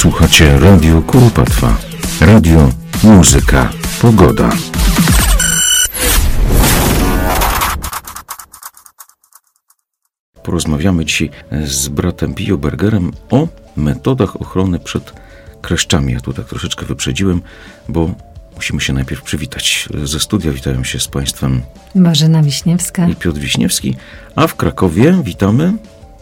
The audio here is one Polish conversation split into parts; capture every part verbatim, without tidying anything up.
Słuchacie Radio Kuropatwa. Radio, muzyka, pogoda. Porozmawiamy dzisiaj z bratem Biobergerem o metodach ochrony przed kleszczami. Ja tu tak troszeczkę wyprzedziłem, bo musimy się najpierw przywitać. Ze studia witają się z Państwem Marzena Wiśniewska i Piotr Wiśniewski, a w Krakowie witamy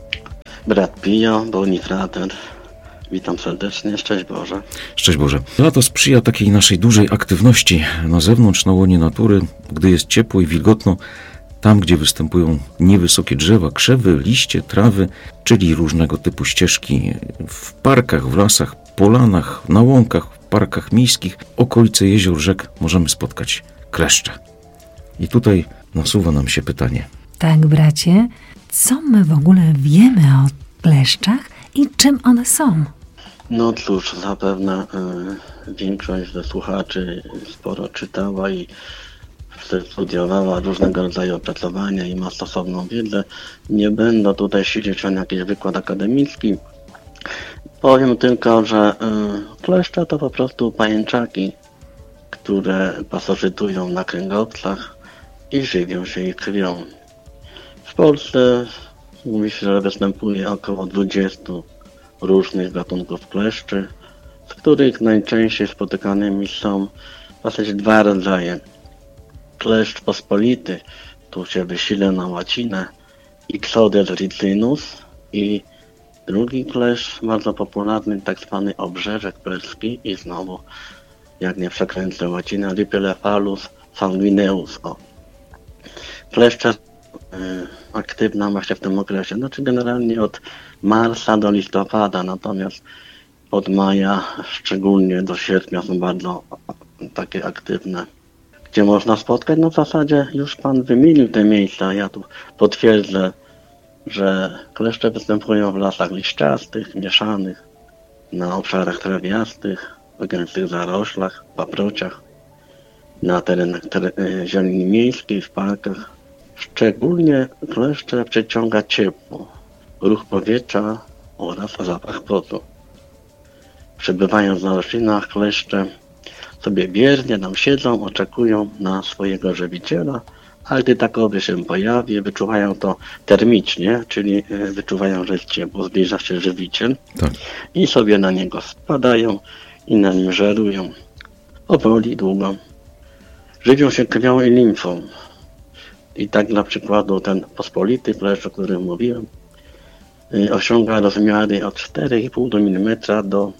brat Pio, Bonifrater. Witam serdecznie, szczęść Boże. Szczęść Boże. Lato sprzyja takiej naszej dużej aktywności na zewnątrz, na łonie natury, gdy jest ciepło i wilgotno. Tam, gdzie występują niewysokie drzewa, krzewy, liście, trawy, czyli różnego typu ścieżki w parkach, w lasach, polanach, na łąkach, w parkach miejskich, okolice jezior, rzek, możemy spotkać kleszcze. I tutaj nasuwa nam się pytanie. Tak, bracie, co my w ogóle wiemy o kleszczach i czym one są? No cóż, zapewne y, większość ze słuchaczy sporo czytała i studiowała różnego rodzaju opracowania i ma stosowną wiedzę. Nie będę tutaj siedzieć na jakiś wykład akademicki. Powiem tylko, że y, kleszcze to po prostu pajęczaki, które pasożytują na kręgowcach i żywią się ich krwią. W Polsce mówi się, że występuje około dwudziestu różnych gatunków kleszczy, z których najczęściej spotykanymi są w zasadzie dwa rodzaje. Kleszcz pospolity, tu się wysile na łacinę, Ixodes ricinus, i drugi kleszcz bardzo popularny, tak zwany obrzeżek perski i znowu, jak nie przekręcę łacinę, Ripilephalus sanguineus. O. Kleszcze y, aktywna właśnie w tym okresie, znaczy generalnie od marca do listopada, natomiast od maja szczególnie do sierpnia są bardzo takie aktywne. Gdzie można spotkać? No w zasadzie już Pan wymienił te miejsca. Ja tu potwierdzę, że kleszcze występują w lasach liściastych, mieszanych, na obszarach trawiastych, w gęstych zaroślach, paprociach, na terenach teren, zieleni miejskiej, w parkach. Szczególnie kleszcze przyciąga ciepło, ruch powietrza oraz zapach potu. Przebywając na roślinach, kleszcze sobie biernie tam siedzą, oczekują na swojego żywiciela, a gdy takowy się pojawi, wyczuwają to termicznie, czyli wyczuwają, że jest ciepło, zbliża się żywiciel, tak, i sobie na niego spadają i na nim żerują. Powoli, długo. Żywią się krwią i limfą. I tak dla przykładu ten pospolity kleszcz, o którym mówiłem, osiąga rozmiary od cztery i pół milimetra do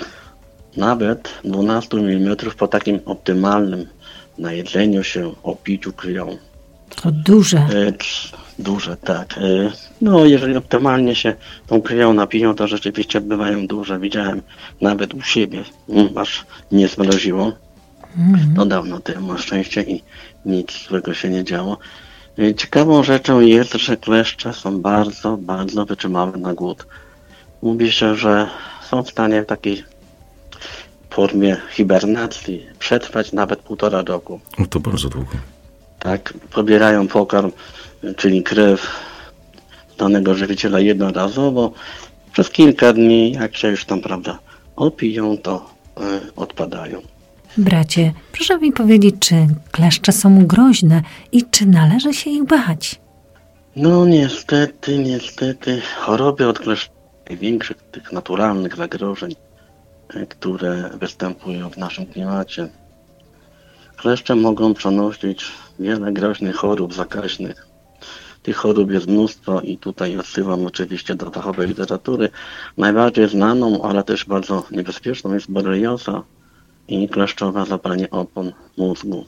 nawet dwanaście milimetrów po takim optymalnym najedzeniu się, opiciu krwią. To duże. E, duże, tak. E, no jeżeli optymalnie się tą krwią napiją, to rzeczywiście bywają duże. Widziałem nawet u siebie, aż nie zmroziło. Mm. To dawno temu, na szczęście, i nic złego się nie działo. E, ciekawą rzeczą jest, że kleszcze są bardzo, bardzo wytrzymałe na głód. Mówi się, że są w stanie w takiej formie hibernacji przetrwać nawet półtora roku. No to bardzo długo. Tak, pobierają pokarm, czyli krew danego żywiciela jednorazowo. Przez kilka dni, jak się już tam, prawda, opiją, to y, odpadają. Bracie, proszę mi powiedzieć, czy kleszcze są groźne i czy należy się ich bać? No niestety, niestety, choroby od kleszczy, największych tych naturalnych zagrożeń, które występują w naszym klimacie. Kleszcze mogą przenosić wiele groźnych chorób zakaźnych. Tych chorób jest mnóstwo i tutaj odsyłam oczywiście do fachowej literatury. Najbardziej znaną, ale też bardzo niebezpieczną jest borelioza i kleszczowe zapalenie opon mózgu.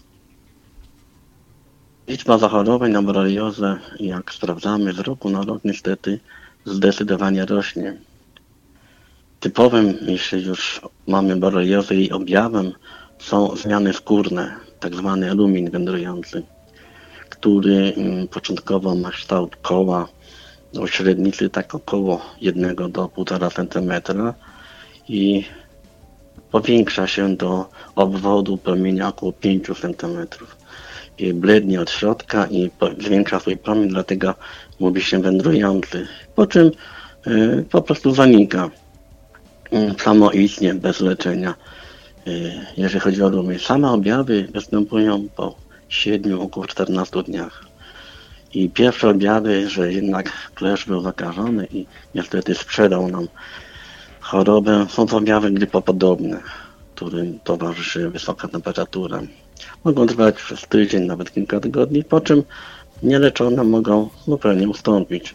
Liczba zachorowań na boreliozę, jak sprawdzamy z roku na rok, niestety zdecydowanie rośnie. Typowym, jeśli już mamy boreliozę, jej objawem są zmiany skórne, tak zwany lumin wędrujący, który początkowo ma kształt koła o średnicy tak około jednego do półtora centymetra i powiększa się do obwodu promienia około pięciu centymetrów. I blednie od środka i zwiększa swój promień, dlatego mówi się wędrujący, po czym y, po prostu zanika. mm, samoistnie, bez leczenia. Y, Jeżeli chodzi o rumień, same objawy występują po siedmiu, około czternastu dniach. I pierwsze objawy, że jednak kleszcz był zakażony i niestety sprzedał nam chorobę, są to objawy grypopodobne, którym towarzyszy wysoka temperatura. Mogą trwać przez tydzień, nawet kilka tygodni, po czym nieleczone mogą zupełnie ustąpić.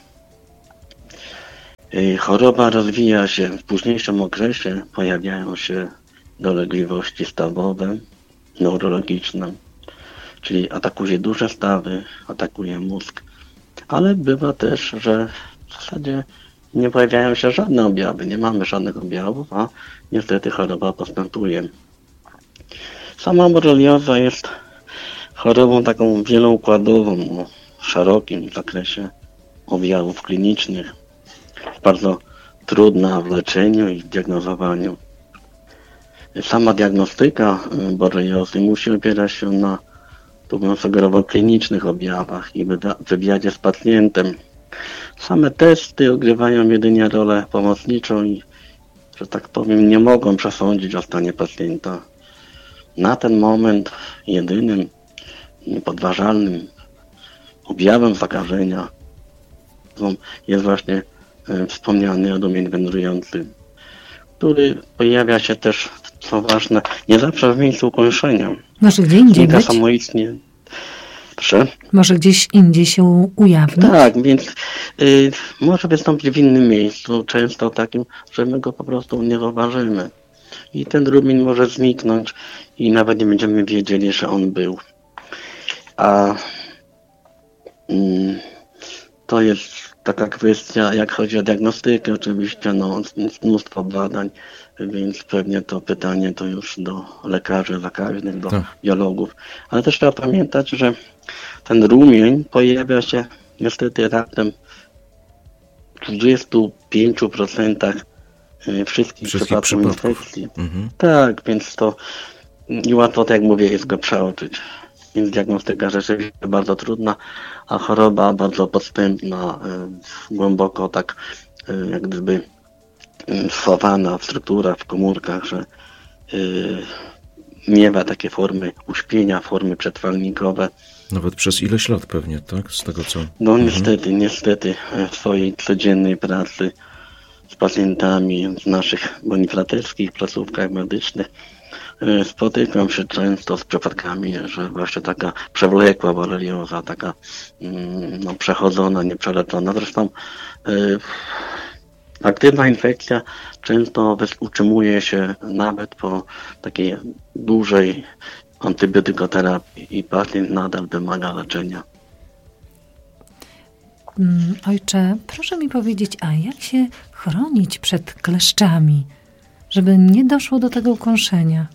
I choroba rozwija się w późniejszym okresie, pojawiają się dolegliwości stawowe, neurologiczne, czyli atakuje duże stawy, atakuje mózg, ale bywa też, że w zasadzie nie pojawiają się żadne objawy, nie mamy żadnych objawów, a niestety choroba postępuje. Sama borelioza jest chorobą taką wieloukładową, o szerokim zakresie objawów klinicznych, bardzo trudna w leczeniu i w diagnozowaniu. Sama diagnostyka boreliozy musi opierać się na, tu bym sugerował, klinicznych objawach i wywiadzie z pacjentem. Same testy odgrywają jedynie rolę pomocniczą i, że tak powiem, nie mogą przesądzić o stanie pacjenta. Na ten moment jedynym, niepodważalnym objawem zakażenia jest właśnie wspomniany rumień wędrujący, który pojawia się też, co ważne, nie zawsze w miejscu ukończenia. Może gdzie indziej być? Samoistnie. Proszę? Może gdzieś indziej się ujawnić? Tak, więc y, może wystąpić w innym miejscu, często takim, że my go po prostu nie zauważymy. I ten rumień może zniknąć i nawet nie będziemy wiedzieli, że on był. A y, to jest taka kwestia, jak chodzi o diagnostykę, oczywiście, no, jest mnóstwo badań, więc pewnie to pytanie to już do lekarzy zakaźnych, do Tak. biologów. Ale też trzeba pamiętać, że ten rumień pojawia się niestety raptem w dwudziestu pięciu procentach wszystkich, Wszystkich przypadków przypadków. infekcji. Mhm. Tak, więc to niełatwo, tak jak mówię, jest go przeoczyć. Więc diagnostyka rzeczywiście bardzo trudna, a choroba bardzo podstępna, y, głęboko tak y, jak gdyby y, schowana w strukturach, w komórkach, że y, miewa takie formy uśpienia, formy przetrwalnikowe. Nawet przez ileś lat pewnie, tak? Z tego co... No niestety, niestety w swojej codziennej pracy z pacjentami w naszych bonifraterskich placówkach medycznych y, spotykam się często z przypadkami, że właśnie taka przewlekła borelioza, taka mm, no, przechodzona, nieprzeleczona. Zresztą y, aktywna infekcja często wys- utrzymuje się nawet po takiej dużej antybiotykoterapii i pacjent nadal wymaga leczenia. Mm, Ojcze, proszę mi powiedzieć, a jak się chronić przed kleszczami, żeby nie doszło do tego ukąszenia?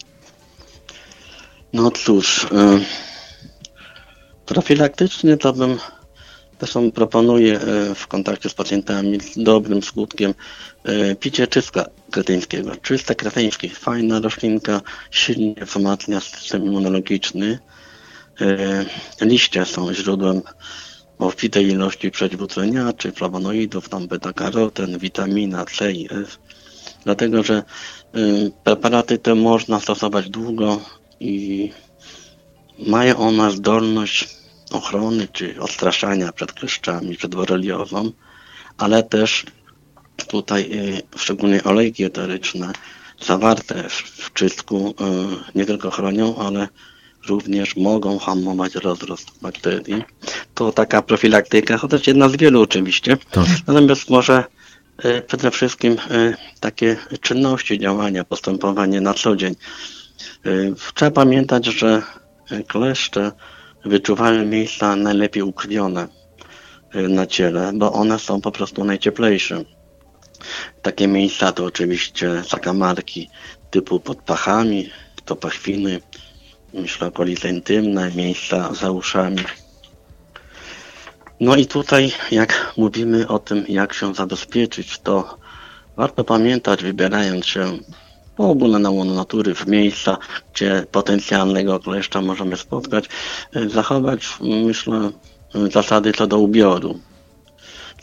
No cóż, y, profilaktycznie to bym zresztą proponuję y, w kontakcie z pacjentami z dobrym skutkiem y, picie czystka kretyńskiego. Czystek kretyński, fajna roślinka, silnie wzmacnia system immunologiczny. Y, liście są źródłem obfitej ilości przeciwutleniaczy, flawonoidów, tam beta-karoten, witamina C i F. Dlatego, że y, preparaty te można stosować długo i mają one zdolność ochrony czy odstraszania przed kleszczami, przed boreliozą, ale też tutaj y, szczególnie olejki eteryczne zawarte w, w czystku y, nie tylko chronią, ale również mogą hamować rozrost bakterii. To taka profilaktyka, chociaż jedna z wielu oczywiście. Tak. Natomiast może y, przede wszystkim y, takie czynności, działania, postępowanie na co dzień. Y, trzeba pamiętać, że kleszcze wyczuwają miejsca najlepiej ukrwione y, na ciele, bo one są po prostu najcieplejsze. Takie miejsca to oczywiście zakamarki typu pod pachami, to pachwiny, myślę okolice intymne, miejsca za uszami. No i tutaj, jak mówimy o tym, jak się zabezpieczyć, to warto pamiętać, wybierając się w ogóle na łono natury, w miejsca, gdzie potencjalnego kleszcza możemy spotkać, zachować, myślę, zasady co do ubioru.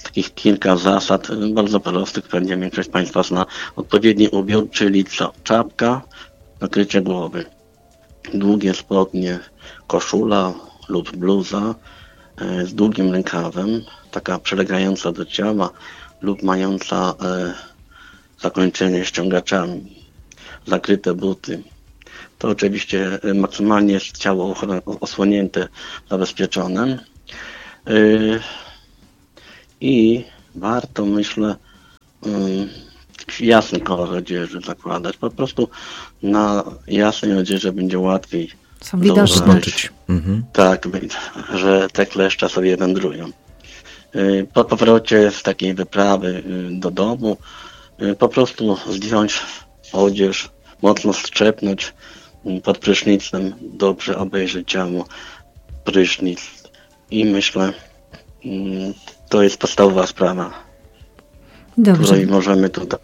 takich kilka zasad, y, bardzo prostych, pewnie większość Państwa zna. Odpowiedni ubiór, czyli co? Czapka, nakrycie głowy, długie spodnie, koszula lub bluza y, z długim rękawem, taka przylegająca do ciała lub mająca y, zakończenie ściągaczami, zakryte buty. To oczywiście y, maksymalnie jest ciało ochron- osłonięte, zabezpieczone. Y, I warto, myślę, y, jasny kolor odzieży zakładać. Po prostu na jasnej odzieży będzie łatwiej Są widoczne. Zobaczyć. Mhm. tak, że te kleszcze sobie wędrują. Y, Po powrocie z takiej wyprawy y, do domu y, po prostu zdjąć odzież, mocno strzepnąć y, pod prysznicem, dobrze obejrzeć ciało, prysznic i myślę, y, to jest podstawowa sprawa, Dobrze. której możemy tutaj.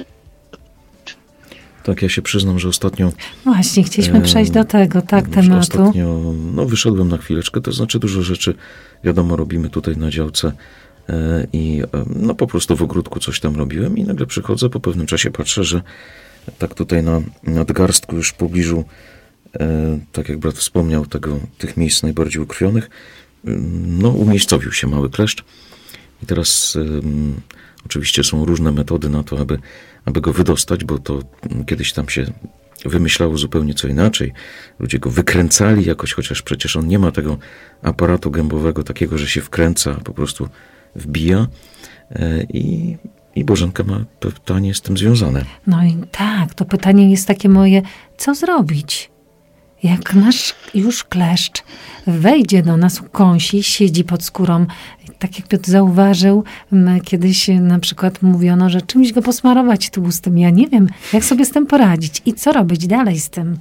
Tak, ja się przyznam, że ostatnio Właśnie, chcieliśmy Em, przejść do tego, tak, Już tematu. Ostatnio no, wyszedłem na chwileczkę, to znaczy dużo rzeczy, wiadomo, robimy tutaj na działce e, i e, no po prostu w ogródku coś tam robiłem i nagle przychodzę, po pewnym czasie patrzę, że tak tutaj na nadgarstku już w pobliżu, e, tak jak brat wspomniał, tego, tych miejsc najbardziej ukrwionych, em, no umiejscowił się mały kleszcz i teraz em, oczywiście są różne metody na to, aby, aby go wydostać, bo to mm, kiedyś tam się wymyślało zupełnie co inaczej. Ludzie go wykręcali jakoś, chociaż przecież on nie ma tego aparatu gębowego takiego, że się wkręca, po prostu wbija. E, I, i Bożenka ma pytanie z tym związane. No i tak, to pytanie jest takie moje, co zrobić? Jak nasz już kleszcz wejdzie do nas, ukąsi, siedzi pod skórą, tak jak Piotr zauważył, m, kiedyś na przykład mówiono, że czymś go posmarować tłustym. Ja nie wiem, jak sobie z tym poradzić i co robić dalej z tym.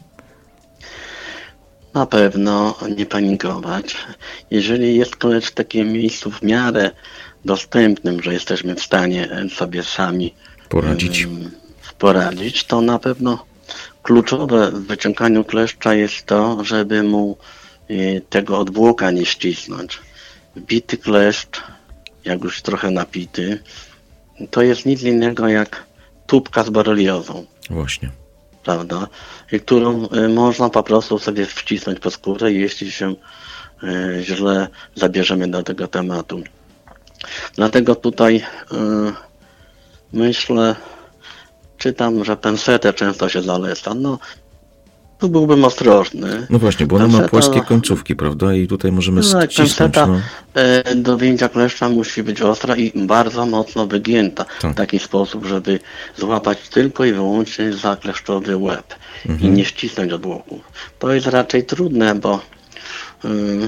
Na pewno nie panikować. Jeżeli jest kleszcz w takim miejscu w miarę dostępnym, że jesteśmy w stanie sobie sami Poradzić. em, poradzić, to na pewno kluczowe w wyciąganiu kleszcza jest to, żeby mu y, tego odwłoka nie ścisnąć. Bity kleszcz, jak już trochę napity, to jest nic innego jak tubka z boreliozą, Właśnie. prawda? I którą y, można po prostu sobie wcisnąć pod skórę, jeśli się y, źle zabierzemy do tego tematu. Dlatego tutaj y, myślę, czytam, że pensetę często się zaleca. No, tu byłbym ostrożny. No właśnie, bo ona ma Penseta- płaskie końcówki, prawda? I tutaj możemy Tak, ścisnąć. penseta No. e, do wyjęcia kleszcza musi być ostra i bardzo mocno wygięta. Tak. W taki sposób, żeby złapać tylko i wyłącznie za kleszczowy łeb i Mhm. nie ścisnąć odwłoku. To jest raczej trudne, bo y,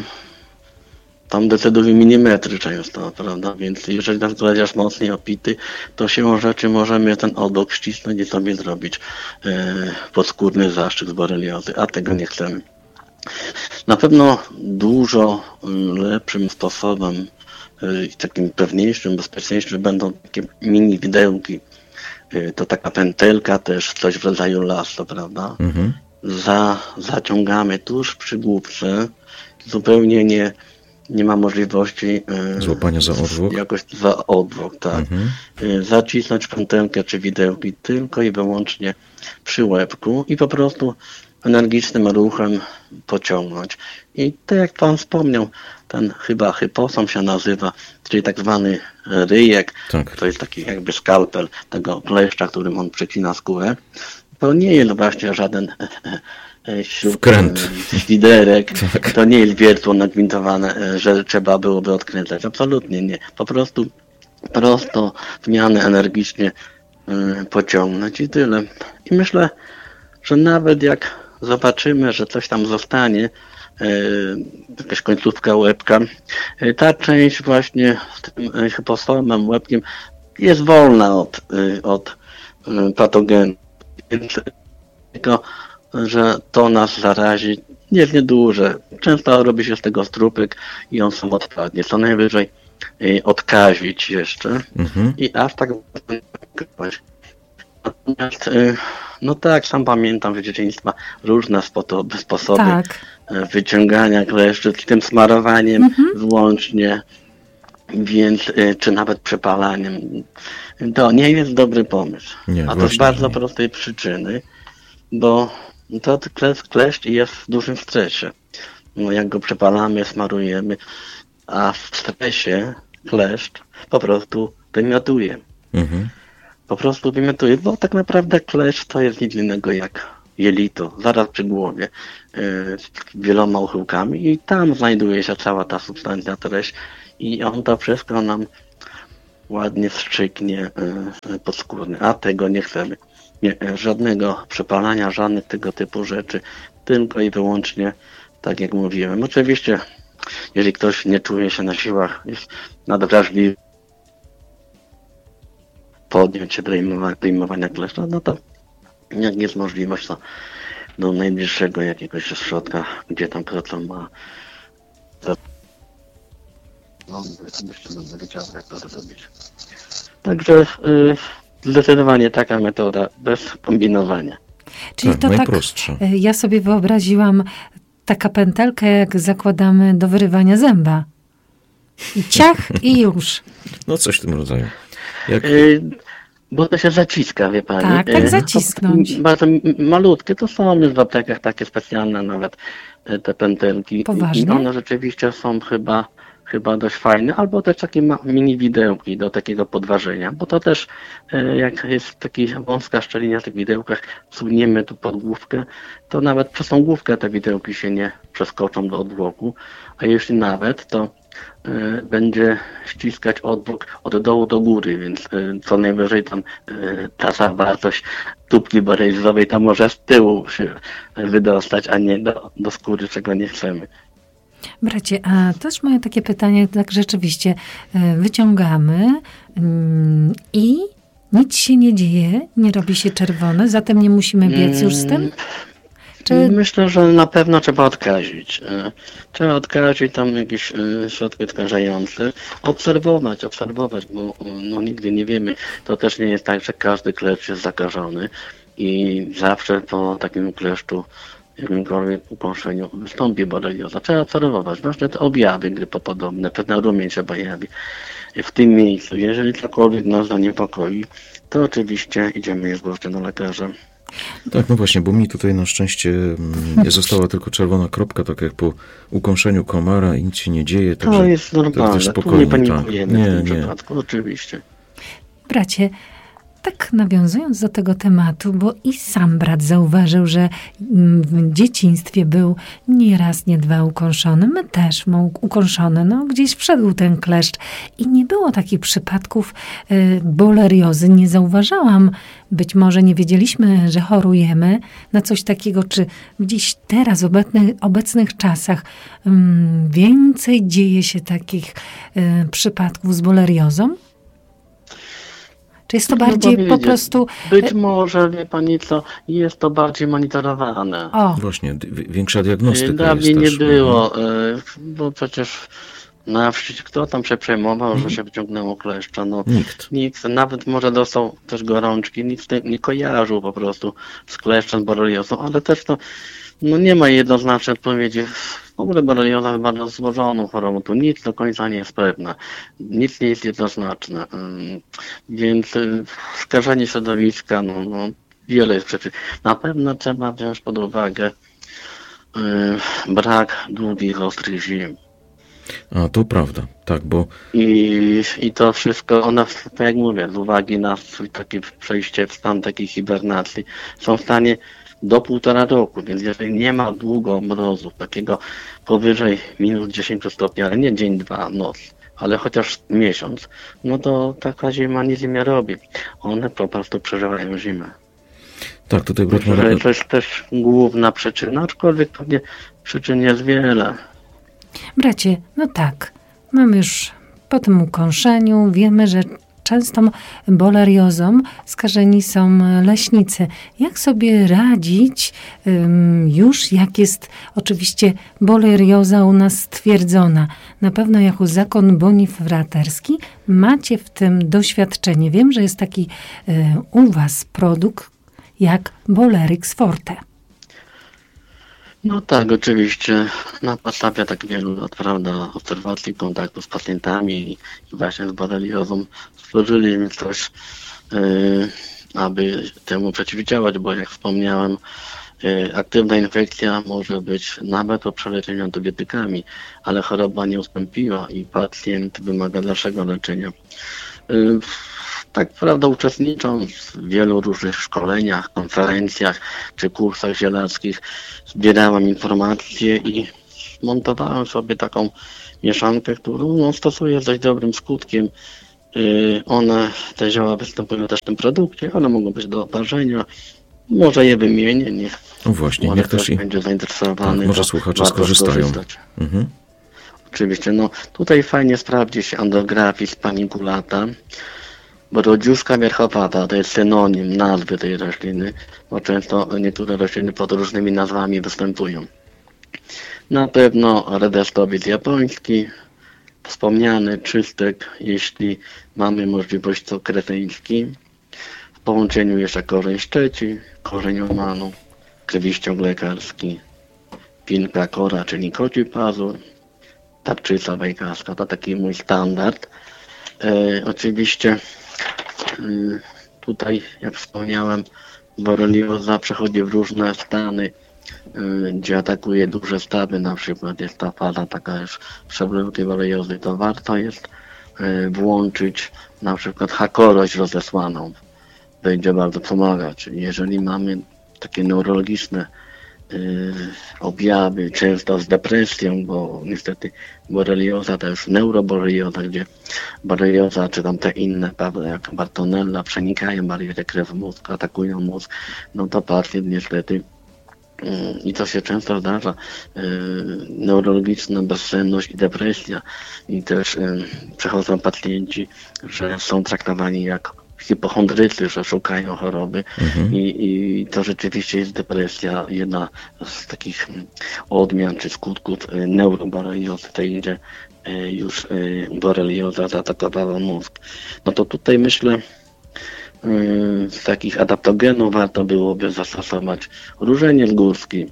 tam decydują milimetry często, prawda? Więc jeżeli nas gleciarz mocniej opity, to siłą rzeczy możemy ten odwłok ścisnąć i sobie zrobić e, podskórny zastrzyk z boreliozy, a tego nie chcemy. Na pewno dużo y, lepszym sposobem y, i takim pewniejszym, bezpieczniejszym będą takie mini widełki. Y, To taka pętelka też, coś w rodzaju lasso, prawda? Mhm. Za, zaciągamy tuż przy główce, zupełnie nie, nie ma możliwości y, Złapania za odwłok? Jakoś za odwłok, tak. Mhm. Y, Zacisnąć pętelkę czy widełki tylko i wyłącznie przy łebku i po prostu energicznym ruchem pociągnąć. I tak jak Pan wspomniał, ten chyba hyposom się nazywa, czyli tak zwany ryjek, Tak. to jest taki jakby skalpel tego kleszcza, którym on przecina skórę. To nie jest właśnie żaden śrub, Wkręt. e, świderek, Tak. to nie jest wiertło nagwintowane, e, że trzeba byłoby odkręcać. Absolutnie nie. Po prostu prosto w mianę energicznie e, pociągnąć i tyle. I myślę, że nawet jak zobaczymy, że coś tam zostanie, e, jakaś końcówka łebka, e, ta część właśnie z tym e, hyposomem, łebkiem jest wolna od, e, od e, patogenu. Więc tylko, że to nas zarazi, jest nieduże. Często robi się z tego strupek i on sam odpadnie. Co najwyżej e, odkazić jeszcze Mhm. i aż tak natomiast e, no tak, sam pamiętam z dzieciństwa różne spo- sposoby Tak. e, wyciągania kleszczy, z tym smarowaniem Mhm. wyłącznie. Więc, y, czy nawet przepalaniem. To nie jest dobry pomysł. Nie, A to z właśnie, bardzo nie. prostej przyczyny, bo to klesz, kleszcz jest w dużym stresie. No jak go przepalamy, smarujemy, a w stresie kleszcz po prostu wymiotuje. Mhm. Po prostu wymiotuje, bo tak naprawdę kleszcz to jest nic innego jak jelito, zaraz przy głowie, yy, z wieloma uchyłkami i tam znajduje się cała ta substancja, treść i on to wszystko nam ładnie strzyknie yy, podskórnie, a tego nie chcemy. Nie, żadnego przepalania, żadnych tego typu rzeczy, tylko i wyłącznie, tak jak mówiłem. Oczywiście, jeżeli ktoś nie czuje się na siłach, jest nadwrażliwy, podjąć się do wyjmowania kleszcza, no to jak jest możliwość, to do najbliższego jakiegoś środka, gdzie tam kto ma. No, jeszcze będę wiedział, jak to zrobić. Także y, zdecydowanie taka metoda, bez kombinowania. Czyli Tak, to tak, najprostsza. y, ja sobie wyobraziłam taka pętelka, jak zakładamy do wyrywania zęba. I ciach, i już. No coś w tym rodzaju. Jak... Y, bo to się zaciska, wie pani. Tak, tak Y, zacisnąć. to Bardzo m- malutkie, to są już w aptekach takie specjalne nawet y, te pętelki. Poważnie? I one rzeczywiście są chyba, chyba dość fajne, albo też takie ma- mini widełki do takiego podważenia, bo to też y, jak jest taka wąska szczelina w tych widełkach, suniemy tu pod główkę, to nawet przez tą główkę te widełki się nie przeskoczą do odwłoku, a jeśli nawet, to y, będzie ściskać odwłok od dołu do góry, więc y, co najwyżej tam y, ta zawartość tubki baryzowej tam może z tyłu się wydostać, a nie do, do skóry, czego nie chcemy. Bracie, a też moje takie pytanie, tak rzeczywiście y, wyciągamy mm, i nic się nie dzieje, nie robi się czerwone, zatem nie musimy biec już z tym? Czy Myślę, że na pewno trzeba odkazić. E, Trzeba odkazić tam jakieś e, środki odkażające. Obserwować, obserwować, bo e, no, nigdy nie wiemy. To też nie jest tak, że każdy kleszcz jest zakażony i zawsze po takim kleszczu, jakimkolwiek ukąszeniu wystąpi borelioza. Trzeba obserwować. Właśnie te objawy grypopodobne, pewna rumień się pojawi w tym miejscu. Jeżeli cokolwiek nas zaniepokoi, to oczywiście idziemy niezwłocznie do lekarza. Tak, no właśnie, bo mi tutaj na szczęście mm, została tylko czerwona kropka, tak jak po ukąszeniu komara i nic się nie dzieje. To Także jest tak normalne, też tu spokojnie, nie tak. panikujemy Nie, w tym nie. przypadku, oczywiście. bracie, tak nawiązując do tego tematu, bo i sam brat zauważył, że mm, w dzieciństwie był nie raz, nie dwa ukąszony. My też mu ukąszony, no gdzieś wszedł ten kleszcz i nie było takich przypadków y, boleriozy. Nie zauważałam, być może nie wiedzieliśmy, że chorujemy na coś takiego, czy gdzieś teraz, w obecnych, obecnych czasach mm, więcej dzieje się takich y, przypadków z boleriozą? Czy jest to No bardziej po powiedzieć, prostu... Być może, wie pani co, jest to bardziej monitorowane. O, Właśnie, d- większa diagnostyka Dawniej jest nie też. było, y, bo przecież na wsi kto tam się przejmował, że się wyciągnęło kleszcza, no Nikt. nikt, nawet może dostał też gorączki, nic nie, nie kojarzył po prostu z kleszczem, z boreliozą, ale też to no nie ma jednoznacznej odpowiedzi. W ogóle borelioza jest bardzo złożoną chorobą, tu nic do końca nie jest pewne, nic nie jest jednoznaczne, Ym, więc y, skażenie środowiska, no, no wiele jest przyczyn. Na pewno trzeba wziąć pod uwagę y, brak długich, ostrych zim. A, to prawda, tak, bo I, I to wszystko, one, tak jak mówię, z uwagi na swój takie przejście w stan takiej hibernacji, są w stanie do półtora roku, więc jeżeli nie ma długo mrozu, takiego powyżej minus dziesięć stopni, ale nie dzień, dwa, noc, ale chociaż miesiąc, no to taka zima nic im nie robi. One po prostu przeżywają zimę. tak, tutaj brat Myślę, że Marek... to jest też główna przyczyna, aczkolwiek pewnie przyczyn jest wiele. bracie, no tak, mamy już po tym ukąszeniu, wiemy, że często boleriozą skażeni są leśnicy. Jak sobie radzić ym, już, jak jest oczywiście bolerioza u nas stwierdzona? Na pewno jako zakon bonifraterski macie w tym doświadczenie. Wiem, że jest taki y, u was produkt jak Bolerix Forte. No tak, oczywiście. Na podstawie tak wielu lat, prawda, obserwacji, kontaktu z pacjentami i właśnie z boreliozą stworzyli coś, yy, aby temu przeciwdziałać, bo jak wspomniałem, yy, aktywna infekcja może być nawet po przeleczeniu antybiotykami, ale choroba nie ustąpiła i pacjent wymaga dalszego leczenia. Yy, Tak prawda, uczestnicząc w wielu różnych szkoleniach, konferencjach czy kursach zielarskich, zbierałem informacje i montowałem sobie taką mieszankę, którą no, stosuję z dość dobrym skutkiem. Yy, one, te zioła występują też w tym produkcie, one mogą być do oparzenia. Może je wymienię, niech, No właśnie, może niech też ktoś i będzie zainteresowany. tak, może to słuchacze warto skorzystają. skorzystać. Mhm. Oczywiście, no tutaj fajnie sprawdzi się Andrographis paniculata, bo rodziuszka wierchowata to jest synonim nazwy tej rośliny, bo często niektóre rośliny pod różnymi nazwami występują. Na pewno Rhedestobius japoński, wspomniany czystek, jeśli mamy możliwość co kretyński, w połączeniu jeszcze korzeń szczeci, korzeń omanu, krwiściąg lekarski, pinka kora, czyli koci pazur, tarczyca wejkaska, to taki mój standard. E, oczywiście y, tutaj, jak wspomniałem, borelioza przechodzi w różne stany, y, gdzie atakuje duże stawy, na przykład jest ta faza taka już przewlekłej boreliozy, to warto jest y, włączyć na przykład hakorość rozesłaną. Będzie bardzo pomagać. Jeżeli mamy takie neurologiczne y, objawy, często z depresją, bo niestety borelioza to już neuroborelioza, gdzie borelioza czy tam te inne, prawda, jak Bartonella, przenikają barierę krew-mózg, atakują mózg, no to pacjent niestety y, i to się często zdarza, y, neurologiczna bezsenność i depresja i też y, przechodzą pacjenci, że są traktowani jak hipochondrycy, że szukają choroby mhm. I, i to rzeczywiście jest depresja, jedna z takich odmian czy skutków neuroboreliozy, tej, gdzie już borelioza zaatakowała mózg. No to tutaj myślę, z takich adaptogenów warto byłoby zastosować różeniec górski,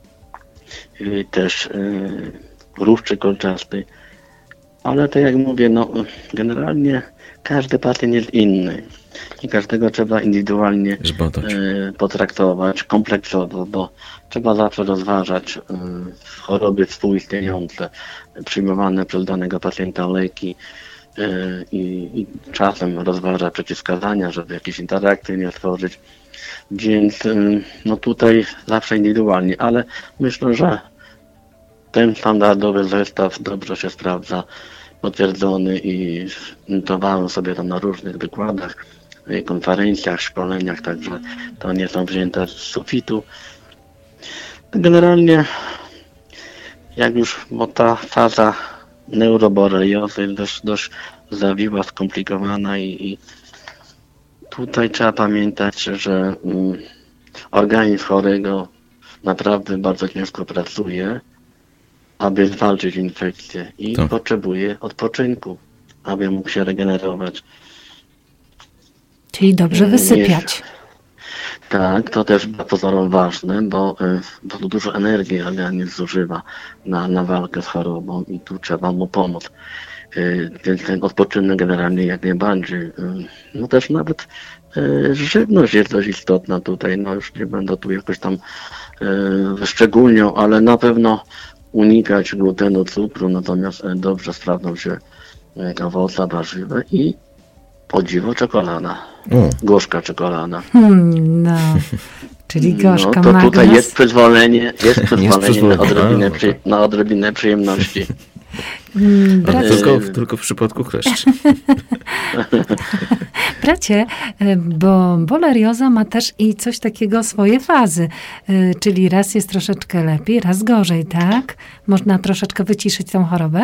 też różdżek kolczasty, ale tak jak mówię, no generalnie każdy pacjent jest inny i każdego trzeba indywidualnie e, potraktować kompleksowo, bo trzeba zawsze rozważać e, choroby współistniejące, przyjmowane przez danego pacjenta leki e, i, i czasem rozważać przeciwwskazania, żeby jakieś interakcje nie stworzyć. Więc e, no tutaj zawsze indywidualnie, ale myślę, że ten standardowy zestaw dobrze się sprawdza, potwierdzony i notowałem sobie to na różnych wykładach, konferencjach, szkoleniach, także to nie są wzięte z sufitu. Generalnie jak już, bo ta faza neuroboreliozy jest dość, dość zawiła, skomplikowana i, i tutaj trzeba pamiętać, że um, organizm chorego naprawdę bardzo ciężko pracuje, aby zwalczyć infekcję i tak. Potrzebuje odpoczynku, aby mógł się regenerować. Czyli dobrze wysypiać. Jest, tak, to też dla pozorom ważne, bo, bo tu dużo energii organizm zużywa na, na walkę z chorobą i tu trzeba mu pomóc. Więc ten odpoczynek generalnie jak najbardziej. No też nawet żywność jest dość istotna tutaj, no już nie będę tu jakoś tam wyszczególniał, ale na pewno unikać glutenu, cukru, natomiast dobrze sprawdzą się owoce, warzywa i o dziwo czekolada. Mm. Gorzka czekolada. Hmm, no, czyli gorzka no, to magnes. Tutaj jest przyzwolenie, jest przyzwolenie na, odrobinę przy, na odrobinę przyjemności. Mm, Ale tylko, tylko w przypadku kleszczy. Bracie, bo borelioza ma też i coś takiego, swoje fazy, czyli raz jest troszeczkę lepiej, raz gorzej, tak? Można troszeczkę wyciszyć tą chorobę?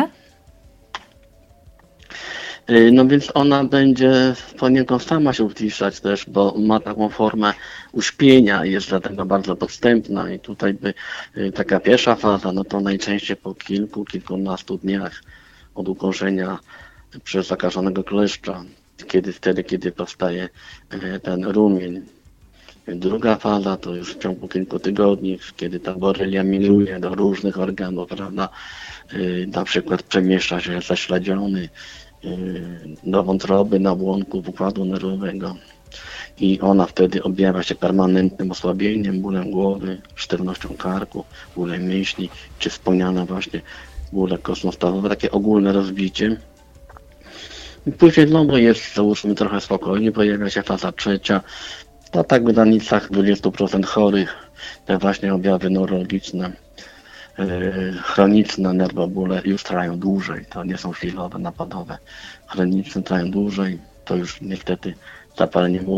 No więc ona będzie poniekąd sama się uciszać też, bo ma taką formę uśpienia, jest dlatego bardzo podstępna i tutaj by taka pierwsza faza, no to najczęściej po kilku, kilkunastu dniach od ukorzenia przez zakażonego kleszcza, kiedy wtedy, kiedy powstaje ten rumień. Druga faza to już w ciągu kilku tygodni, kiedy ta borelia migruje do różnych organów, prawda? Yy, na przykład przemieszcza się zaśledziony yy, do wątroby, nabłonków układu nerwowego i ona wtedy objawia się permanentnym osłabieniem, bólem głowy, sztywnością karku, bólem mięśni, czy wspomniane właśnie bóle kostno-stawowe, takie ogólne rozbicie. I później znowu jest, załóżmy, trochę spokojnie, pojawia się faza trzecia. To tak w granicach dwadzieścia procent chorych, te właśnie objawy neurologiczne, yy, chroniczne nerwobóle już trwają dłużej. To nie są chwilowe, napadowe. Chroniczne trwają dłużej, to już niestety zapalenie mózgu.